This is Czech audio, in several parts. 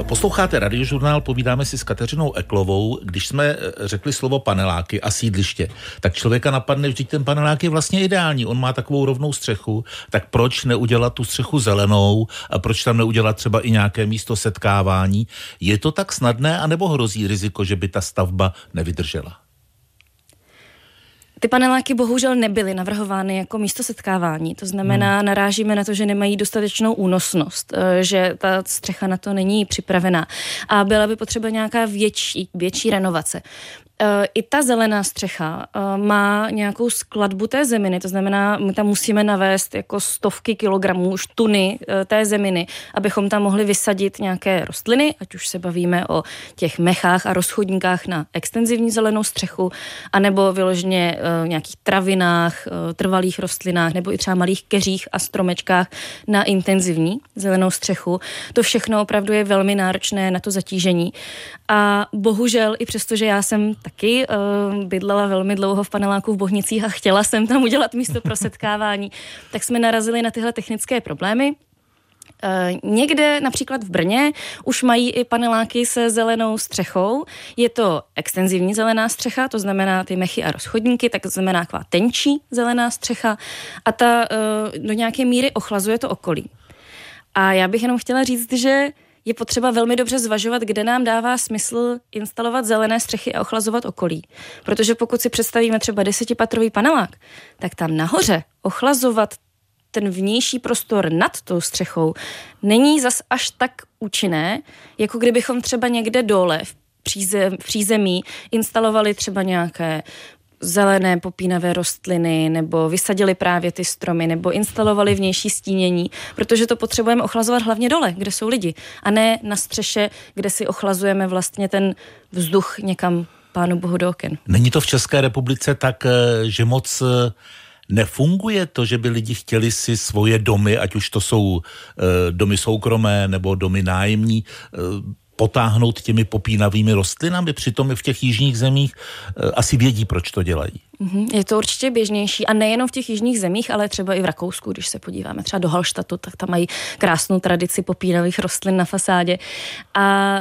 Posloucháte Radiožurnál, povídáme si s Kateřinou Eklovou. Když jsme řekli slovo paneláky a sídliště, tak člověka napadne, vždyť ten panelák je vlastně ideální. On má takovou rovnou střechu, tak proč neudělat tu střechu zelenou a proč tam neudělat třeba i nějaké místo setkávání? Je to tak snadné, anebo hrozí riziko, že by ta stavba nevydržela? Ty paneláky bohužel nebyly navrhovány jako místo setkávání. To znamená, narážíme na to, že nemají dostatečnou únosnost, že ta střecha na to není připravená a byla by potřeba nějaká větší renovace. I ta zelená střecha má nějakou skladbu té zeminy, to znamená, my tam musíme navést jako stovky kilogramů, už tuny té zeminy, abychom tam mohli vysadit nějaké rostliny, ať už se bavíme o těch mechách a rozchodníkách na extenzivní zelenou střechu, anebo vyloženě nějakých travinách, trvalých rostlinách, nebo i třeba malých keřích a stromečkách na intenzivní zelenou střechu. To všechno opravdu je velmi náročné na to zatížení. A bohužel, i přesto, že já jsem taky bydlela velmi dlouho v paneláku v Bohnicích a chtěla jsem tam udělat místo pro setkávání, tak jsme narazili na tyhle technické problémy. Někde, například v Brně, už mají i paneláky se zelenou střechou. Je to extenzivní zelená střecha, to znamená ty mechy a rozchodníky, tak znamená taková tenčí zelená střecha a ta do nějaké míry ochlazuje to okolí. A já bych jenom chtěla říct, že je potřeba velmi dobře zvažovat, kde nám dává smysl instalovat zelené střechy a ochlazovat okolí. Protože pokud si představíme třeba 10patrový panelák, tak tam nahoře ochlazovat ten vnější prostor nad tou střechou není zas až tak účinné, jako kdybychom třeba někde dole v přízemí instalovali třeba nějaké zelené popínavé rostliny, nebo vysadili právě ty stromy, nebo instalovali vnější stínění, protože to potřebujeme ochlazovat hlavně dole, kde jsou lidi, a ne na střeše, kde si ochlazujeme vlastně ten vzduch někam, pánu bohu, do oken. Není to v České republice tak, že moc nefunguje to, že by lidi chtěli si svoje domy, ať už to jsou domy soukromé nebo domy nájemní, potáhnout těmi popínavými rostlinami, přitom i v těch jižních zemích asi vědí, proč to dělají. Je to určitě běžnější a nejenom v těch jižních zemích, ale třeba i v Rakousku, když se podíváme třeba do Hallstatu, tak tam mají krásnou tradici popínavých rostlin na fasádě. A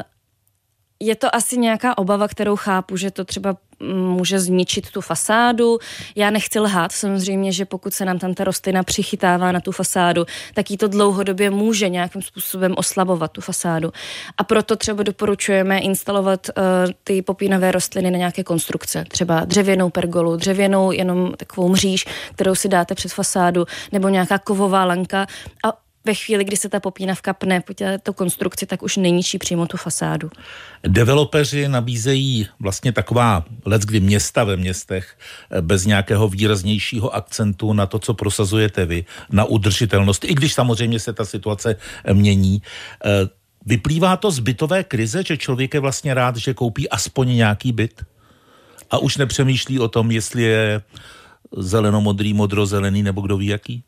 je to asi nějaká obava, kterou chápu, že to třeba může zničit tu fasádu. Já nechci lhát, samozřejmě, že pokud se nám tam ta rostlina přichytává na tu fasádu, tak jí to dlouhodobě může nějakým způsobem oslabovat tu fasádu. A proto třeba doporučujeme instalovat ty popínavé rostliny na nějaké konstrukce. Třeba dřevěnou pergolu, dřevěnou jenom takovou mříž, kterou si dáte přes fasádu, nebo nějaká kovová lanka, a ve chvíli, kdy se ta popínavka pne po této konstrukci, tak už neníčí přímo tu fasádu. Developeři nabízejí vlastně taková leckdy města ve městech bez nějakého výraznějšího akcentu na to, co prosazujete vy, na udržitelnost, i když samozřejmě se ta situace mění. Vyplývá to z bytové krize, že člověk je vlastně rád, že koupí aspoň nějaký byt a už nepřemýšlí o tom, jestli je zelenomodrý, modrozelený nebo kdo ví jaký?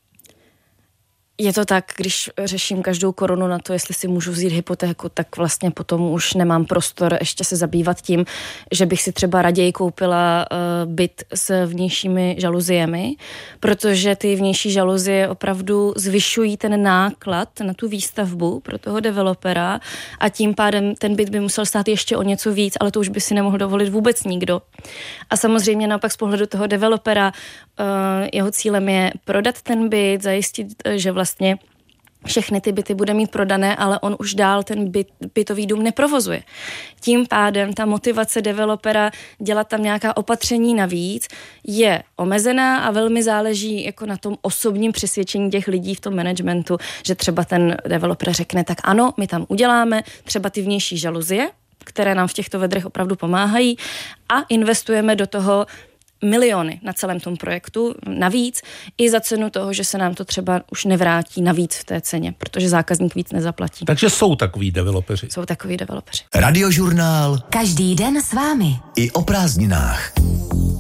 Je to tak, když řeším každou korunu na to, jestli si můžu vzít hypotéku, tak vlastně potom už nemám prostor ještě se zabývat tím, že bych si třeba raději koupila byt s vnějšími žaluziemi, protože ty vnější žaluzie opravdu zvyšují ten náklad na tu výstavbu pro toho developera a tím pádem ten byt by musel stát ještě o něco víc, ale to už by si nemohl dovolit vůbec nikdo. A samozřejmě naopak z pohledu toho developera jeho cílem je prodat ten byt, zajistit, že vlastně všechny ty byty bude mít prodané, ale on už dál ten bytový dům neprovozuje. Tím pádem ta motivace developera dělat tam nějaká opatření navíc je omezená a velmi záleží jako na tom osobním přesvědčení těch lidí v tom managementu, že třeba ten developer řekne, tak ano, my tam uděláme třeba ty vnější žaluzie, které nám v těchto vedrech opravdu pomáhají, a investujeme do toho miliony na celém tom projektu navíc, i za cenu toho, že se nám to třeba už nevrátí navíc v té ceně, protože zákazník víc nezaplatí. Takže jsou takový developeři. Jsou takový developeři. Radiožurnál. Každý den s vámi. I o prázdninách.